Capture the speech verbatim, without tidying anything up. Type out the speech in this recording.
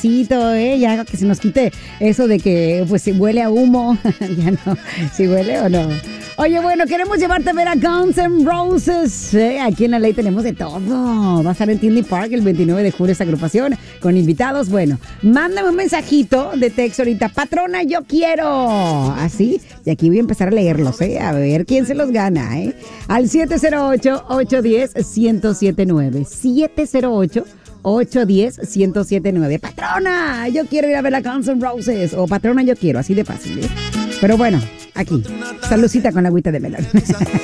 airecito, ¿eh? Ya que se nos quite eso de que pues si huele a humo, ya no, si huele o no. Oye, bueno, queremos llevarte a ver a Guns N' Roses. ¿eh? Aquí en la ley tenemos de todo. Va a estar en Tinley Park el veintinueve de julio esta agrupación con invitados. Bueno, mándame un mensajito de texto ahorita. Patrona, yo quiero. Así. Y aquí voy a empezar a leerlos, ¿eh? A ver quién se los gana, ¿eh? Al siete cero ocho, ocho uno cero, uno cero siete nueve. siete cero ocho, ocho uno cero, uno cero siete nueve. Patrona, yo quiero ir a ver a Guns N' Roses. O patrona, yo quiero. Así de fácil, ¿eh? Pero bueno, aquí, saludcita con la agüita de melón.